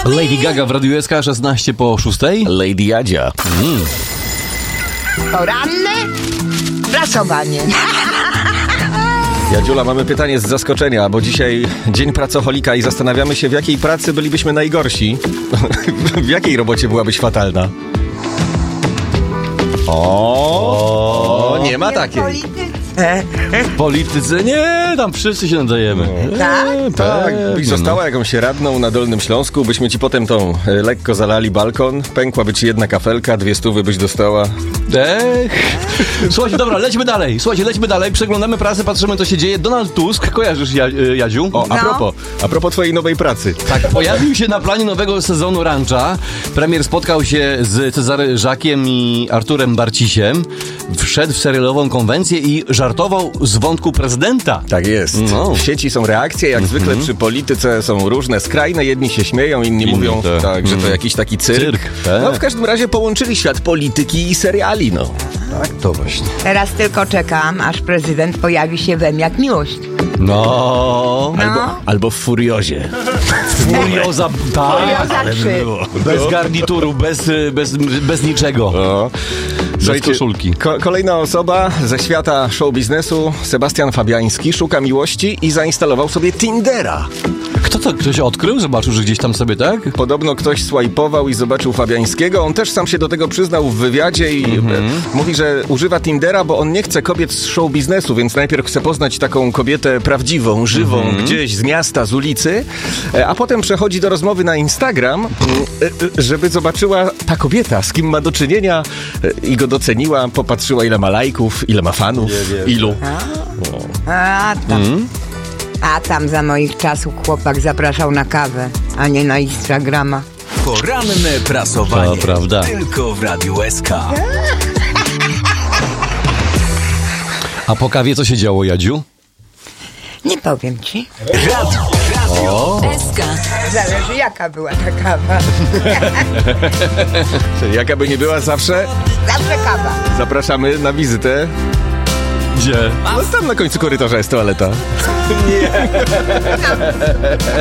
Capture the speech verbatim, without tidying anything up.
Lady Gaga w Radiu S K, szesnaście po szóstej. Lady Jadzia. Mm. Poranne prasowanie. Jadziula, mamy pytanie z zaskoczenia, bo dzisiaj dzień pracoholika i zastanawiamy się, w jakiej pracy bylibyśmy najgorsi. W jakiej robocie byłabyś fatalna? O, o nie ma takiej. W polityce nie, tam wszyscy się nadajemy. Tak? E, Tak, byś pewnie, została jakąś radną na Dolnym Śląsku, byśmy ci potem tą e, lekko zalali balkon, pękłaby ci jedna kafelka, dwie stówy byś dostała. Ech. Słuchajcie, dobra, lećmy dalej. Słuchajcie, lećmy dalej. Przeglądamy prasę, patrzymy, co się dzieje. Donald Tusk, kojarzysz, ja, Jadziu? O, a No. propos, a propos twojej nowej pracy. Tak, pojawił się na planie nowego sezonu Rancha. Premier spotkał się z Cezarym Żakiem i Arturem Barcisiem. Wszedł w serialową konwencję i żartował z wątku prezydenta. Tak jest. No. W sieci są reakcje, jak zwykle przy polityce są różne, skrajne. Jedni się śmieją, inni, Inni mówią, to- tak, że to mm. jakiś taki cyrk. Cyrk, tak. No w każdym razie połączyli świat polityki i seriali, no. Tak, to właśnie. Teraz tylko czekam, aż prezydent pojawi się we mnie jak miłość. No. Albo, albo w Furiozie. Furioza, tak. Furioza trzy. Bez garnituru, bez, bez, bez niczego. No. Słuchajcie, koszulki. Ko- kolejna osoba ze świata show biznesu, Sebastian Fabiański, szuka miłości i zainstalował sobie Tindera. Kto to? Ktoś odkrył? Zobaczył, że gdzieś tam sobie, tak? Podobno ktoś swajpował i zobaczył Fabiańskiego. On też sam się do tego przyznał w wywiadzie i Mhm. e, mówi, że używa Tindera, bo on nie chce kobiet z show biznesu, więc najpierw chce poznać taką kobietę prawdziwą, żywą, Mhm. gdzieś z miasta, z ulicy, e, a potem przechodzi do rozmowy na Instagram, m, e, e, żeby zobaczyła ta kobieta, z kim ma do czynienia e, i go doceniła, popatrzyła, ile ma lajków, ile ma fanów, ilu. A tam, a tam za moich czasów chłopak zapraszał na kawę, a nie na Instagrama. Poranne prasowanie. To prawda. Tylko w Radiu S K. A po kawie co się działo, Jadziu? Nie powiem ci. Radio, radio. Zależy jaka była ta kawa. Jaka by nie była zawsze, Zawsze kawa. zapraszamy na wizytę. Gdzie? No tam na końcu korytarza jest toaleta.